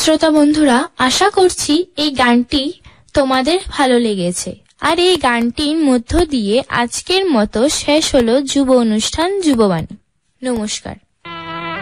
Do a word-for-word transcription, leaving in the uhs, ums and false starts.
শ্রোতা বন্ধুরা, আশা করছি এই গানটি তোমাদের ভালো লেগেছে। আর এই গানটির মধ্য দিয়ে আজকের মতো শেষ হলো যুব অনুষ্ঠান যুববাণী। নমস্কার।